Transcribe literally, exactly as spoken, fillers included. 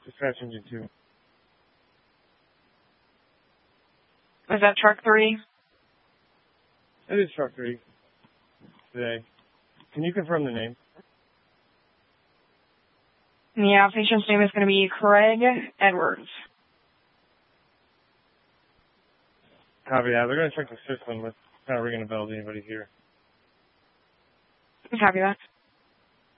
Dispatch engine two. Is that truck three? It is truck three. Today. Can you confirm the name? Yeah, patient's name is going to be Craig Edwards. Copy that. They're going to check the system. It's not ringing a bell to anybody here. Copy that.